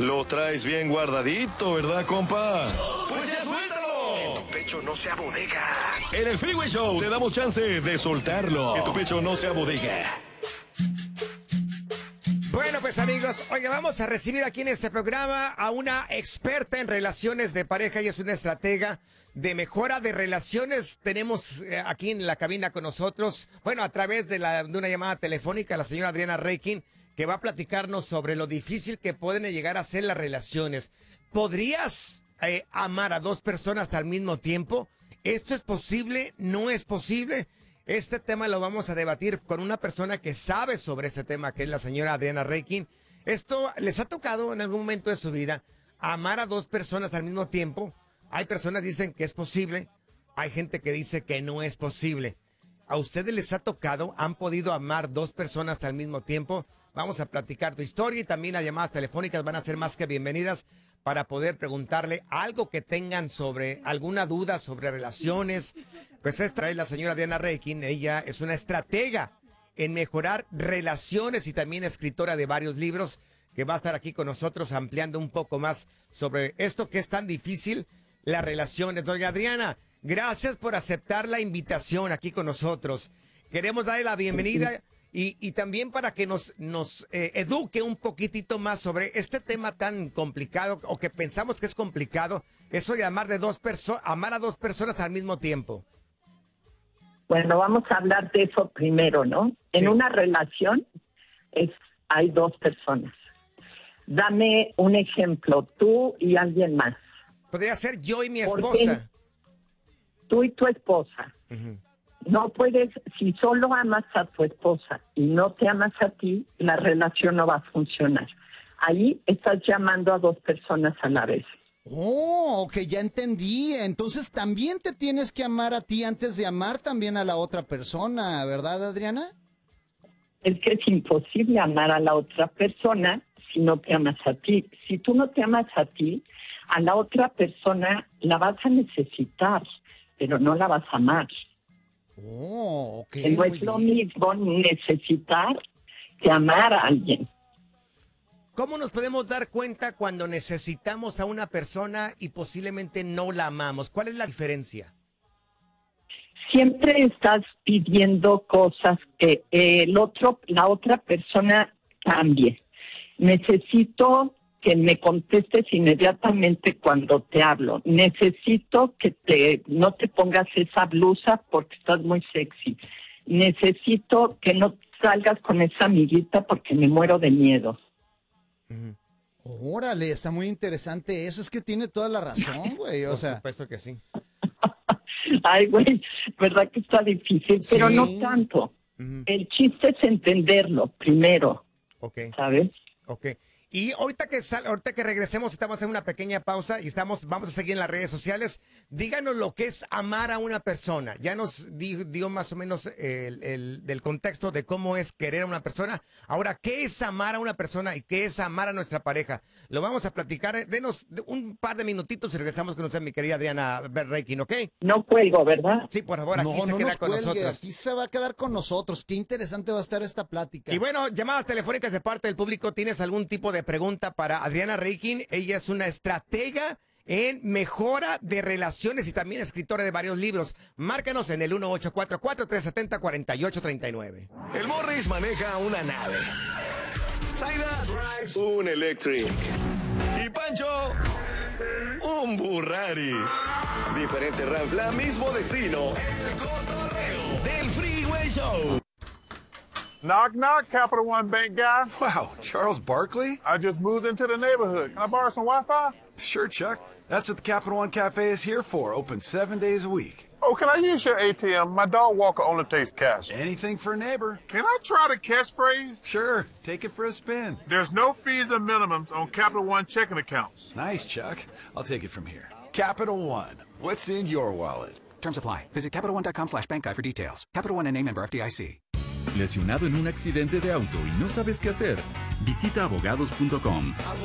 Lo traes bien guardadito, ¿verdad, compa? ¡Pues ya suéltalo! Que tu pecho no sea bodega. En el Freeway Show te damos chance de soltarlo. Que tu pecho no sea bodega. Bueno, pues amigos, oiga, vamos a recibir aquí en este programa a una experta en relaciones de pareja y es una estratega de mejora de relaciones. Tenemos aquí en la cabina con nosotros, bueno, a través de una llamada telefónica, la señora Adriana Reikin, que va a platicarnos sobre lo difícil que pueden llegar a ser las relaciones. ¿Podrías amar a dos personas al mismo tiempo? ¿Esto es posible? ¿No es posible? Este tema lo vamos a debatir con una persona que sabe sobre este tema, que es la señora Adriana Reikin. ¿Esto les ha tocado en algún momento de su vida amar a dos personas al mismo tiempo? Hay personas que dicen que es posible, hay gente que dice que no es posible. ¿A ustedes les ha tocado? ¿Han podido amar dos personas al mismo tiempo? Vamos a platicar tu historia y también las llamadas telefónicas van a ser más que bienvenidas para poder preguntarle algo que tengan sobre alguna duda sobre relaciones. Pues esta es la señora Adriana Reikin. Ella es una estratega en mejorar relaciones y también escritora de varios libros que va a estar aquí con nosotros ampliando un poco más sobre esto que es tan difícil, las relaciones. Doña Adriana, gracias por aceptar la invitación aquí con nosotros. Queremos darle la bienvenida y también para que nos eduque un poquitito más sobre este tema tan complicado o que pensamos que es complicado, eso de amar a dos personas al mismo tiempo. Bueno, vamos a hablar de eso primero, ¿no? Sí. En una relación hay dos personas. Dame un ejemplo, tú y alguien más. Podría ser yo y mi esposa. Tú y tu esposa. Uh-huh. No puedes, si solo amas a tu esposa y no te amas a ti, la relación no va a funcionar. Ahí estás llamando a dos personas a la vez. Oh, ok, ya entendí. Entonces también te tienes que amar a ti antes de amar también a la otra persona, ¿verdad, Adriana? Es que es imposible amar a la otra persona si no te amas a ti. Si tú no te amas a ti, a la otra persona la vas a necesitar, pero no la vas a amar. Oh, ok. No es lo mismo necesitar que amar a alguien. ¿Cómo nos podemos dar cuenta cuando necesitamos a una persona y posiblemente no la amamos? ¿Cuál es la diferencia? Siempre estás pidiendo cosas que la otra persona cambie. Necesito que me contestes inmediatamente cuando te hablo. Necesito que no te pongas esa blusa porque estás muy sexy. Necesito que no salgas con esa amiguita porque me muero de miedo. Órale, está muy interesante eso. Es que tiene toda la razón, güey. Por supuesto que sí. Ay, güey, verdad que está difícil, pero sí. No tanto. Uh-huh. El chiste es entenderlo primero. Okay. ¿Sabes? Ok. Y ahorita que regresemos, estamos en una pequeña pausa y vamos a seguir en las redes sociales. Díganos lo que es amar a una persona. Ya nos dio más o menos del contexto de cómo es querer a una persona. Ahora, ¿qué es amar a una persona y qué es amar a nuestra pareja? Lo vamos a platicar. Denos un par de minutitos y regresamos con usted, mi querida Adriana Reikin, ¿ok? No cuelgo, ¿verdad? Sí, por favor, aquí se queda con nosotros. Aquí se va a quedar con nosotros. Qué interesante va a estar esta plática. Y bueno, llamadas telefónicas de parte del público. ¿Tienes algún tipo de pregunta para Adriana Reikin? Ella es una estratega en mejora de relaciones y también escritora de varios libros. Márcanos en el 1844-370-4839. El Morris maneja una nave. Zaida drives un Electric. Y Pancho, un Burrari. Diferente ranfla, mismo destino. El cotorreo del Freeway Show. Knock, knock, Capital One Bank guy. Wow, Charles Barkley? I just moved into the neighborhood. Can I borrow some Wi-Fi? Sure, Chuck. That's what the Capital One Cafe is here for, open 7 days a week. Oh, can I use your ATM? My dog Walker only takes cash. Anything for a neighbor. Can I try the catchphrase? Sure, take it for a spin. There's no fees and minimums on Capital One checking accounts. Nice, Chuck. I'll take it from here. Capital One, what's in your wallet? Terms apply. Visit CapitalOne.com/bankguy for details. Capital One NA, member FDIC. ¿Lesionado en un accidente de auto y no sabes qué hacer? Visita abogados.com.